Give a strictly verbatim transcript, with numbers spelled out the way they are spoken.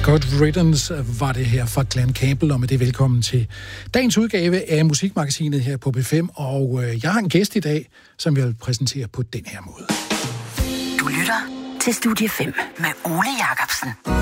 Good Riddance var det her fra Glenn Campbell, og med det velkommen til dagens udgave af Musikmagasinet her på B fem. Og øh, jeg har en gæst i dag, som jeg vil præsentere på den her måde. Du lytter til Studie fem med Ole Jacobsen.